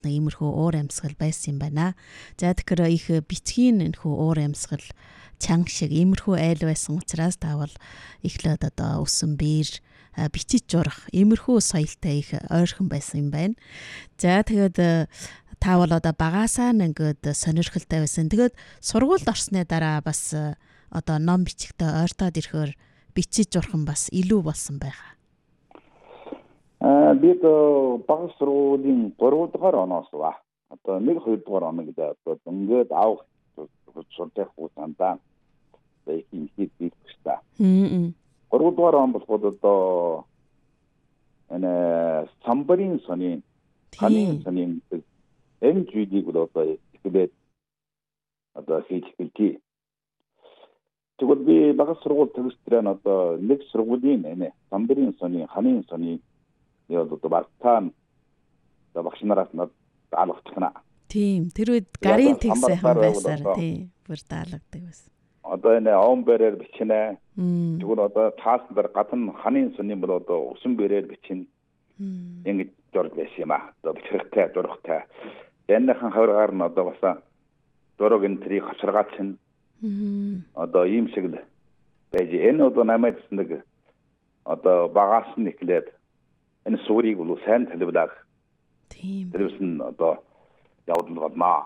иймэрхүү уур амьсгал байсан юм байна. За тэгэхээр их бичгийн энэхүү уур амьсгал чанга шиг иймэрхүү айл байсан учраас таавал эхлээд одоо өсөн биер бичиж журах иймэрхүү соёлтой их ойрхон байсан юм байна. За тэгээд таавал одоо багаасаа ингээд сонирхолтой байсан. Тэгээд сургуульд орсны дараа бас одоо ном бичгтээ ойртоод ирэхээр бичиж журхан бас илүү болсон байгаа. Бид баг сургуулийн 3 дугаар оноос ба одоо 1-2 дугаар оног гэдэг одоо ингээд авах сурдаг хугацаанд их хийх хэрэгтэй. 3 дугаар он болоход одоо энэ самбарын сони ханийн сони MGD бол одоо ихлээд одоо хийж эхэлжээ. Тэгвэл би баг сургууль төгсдрэн одоо нэг сургуулийн энэ самбарын сони ханийн сони одоо багтаан багш нараас над даалгацгана. Тийм тэр үед гарын тэгсээ хан байсаар тийм бүр даалгадаг байсан. Одоо энэ он бэрээр бичнэ. Тэгвэл одоо таасан дээр гадна ханийн сони бол одоо усан бэрээр бичнэ. Ингэж зурд байсан юм аа. Одоо бичрэхтэй зурхтай. Энэхэн хавргаар нь одоо бас зураг энэ трийг хавчрагаач нь. Одоо ийм шиг л байж энэ одоо намайг нэг одоо багаас нь эхлээд энэ суурийг бол сайн талбайлах. Тийм. Тэрсэн одоо явуулна байна.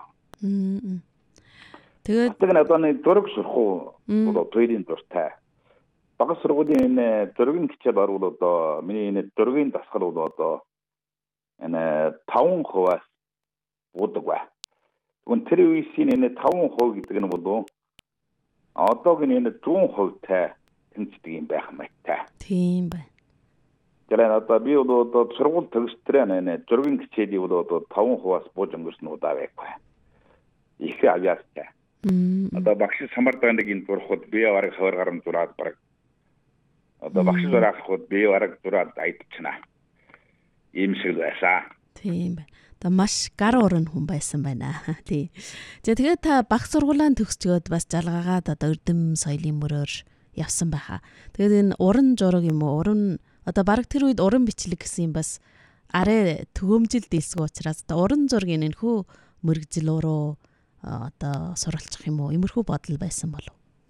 Тэгээд одоо нэг зураг сурах уу хоёрын дуртай. Баг сургуулийн энэ зургийн хичээл орвол одоо миний энэ зургийн дасгал бол одоо энэ 5%-аас уудаг бай. Тэгвэл тэр үеийн энэ 5% гэдэг нь бол одоогийн энэ 100%-тай тэнцдэг юм байх мэт. Тийм байна. Тэрэн одоо би бол одоо сургууль төгсдрэн энэ зургийн хичээлийг бол одоо 5%-аас бууж өнгөрсөн удаа байхгүй. Их авьяастай. Одоо багш самардаг нэг энэ зурхад би бараг хавар гарan зураад бараг одоо багш зурахад би бараг зураад айдчихна. Ийм шиг байсан. Тийм байна. Одоо маш гар уран хүн байсан байна. Тий. За тэгээд та баг сургуулаа төгсчөөд бас жалгаагаад одоо эрдэм соёлын мөрөөр явсан байхаа. Тэгээд энэ уран зураг юм уу? Уран одоо баг тэр үед уран бичлэг гэсэн юм бас арай төгөөмжил дийлсэг учраас одоо уран зургийн энэхүү мөргөжил рүү одоо суралцах юм уу? Иймэрхүү бодол байсан болов?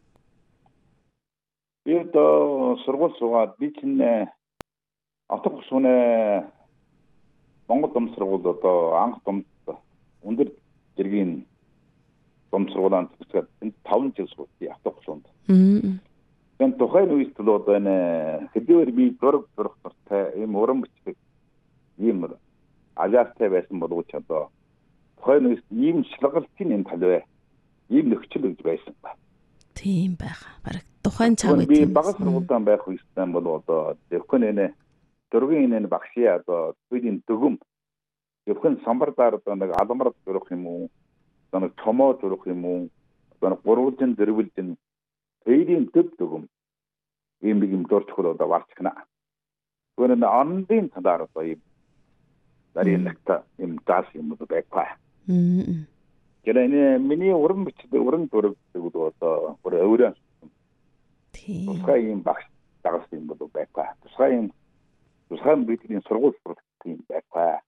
Би одоо сургууль суугаад би чинь отох усны Монгол дом сургууль одоо анх дом өндөр зэргийн дом сургуулиуд төгсгээд 5 жил суусан отох уснд. Энэ тухайн үед л одоо энэ хэдийгээр би зураг зурх дуртай ийм уран бичлэг ийм ажаартай байсан боловч одоо тухайн үед ийм шалгалтын энэ талбай ийм нөхцөл гэж байсан ба. Тийм байгаа. Бараг тухайн цаг үед би баг сургуультай байх үедээ бол одоо зөвхөн энэ зургийн энэ багшийн одоо түүний дөгөм зөвхөн самбардаар одоо нэг алмар зурх юм уу? Одоо нэг томоо зурх юм уу? Одоо нэг гурвалжин дөрвөлжин хоёрын төв дөгөм ийм дурчхол одоо варчгна. Гүрэн андын талаар одоо ийм дарийнагта ийм даас юм уу байхгүй. Гэрэний миний уран бичлэг уран зураг гэдэг одоо өөрөө тийм. Тусгай ийм багш дагас юм бол байхгүй. Тусгай бидний сургууль тийм байхгүй.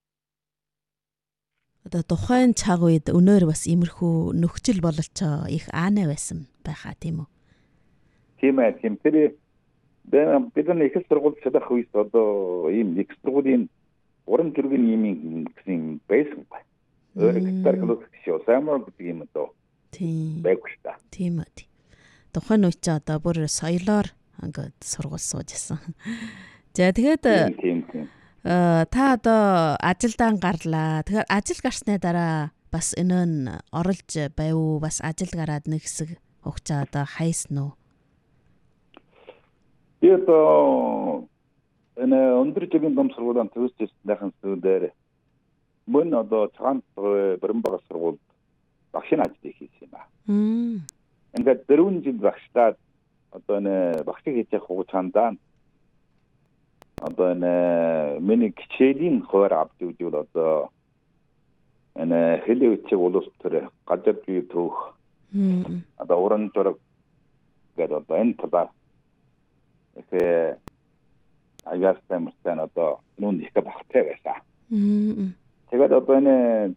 Одоо тухайн цаг үед өнөөр бас иймэрхүү нөхцөл бололч их аанаа байсан байхаа тийм үү? Тийм ээ. Тийм тэр бидний их сургууль чадах үед одоо ийм их сургуулийн уран зургийн юм гэсэн байсан бай. Өөрөө гитар клуб шүү. Самар гэдэг юм доо. Тийм. Байггүй шүү. Тийм үү. Тухайн үед ч одоо бүр соёлоор ингээд сургууль сууж исэн. За тэгээд тийм. та одоо ажилдаа гарлаа. Тэгэхээр ажил гарсны дараа бас энэ нь оролж байв уу? Бас ажил гараад нэг хэсэг хугацаа одоо хайсан уу? Би одоо энэ өндөр жигийн дом сургуулийн төгсөлтийн зүйлээр мөн одоо цагаан баримт баг сургуульд багшийн ажлыг хийсэн юм аа. Ингээд 4 жил багшлаад одоо энэ багшиг хийж явах хугацаанд одоо энэ миний хичээлийн хуваар авч үзвэл одоо энэ хэлний үчиг улс төр газар бие төөх одоо уран зураг гэдэг одоо энэ талаар аяастай мөртэн одоо нүн их багтай байсан. Тэгээд одоо энэ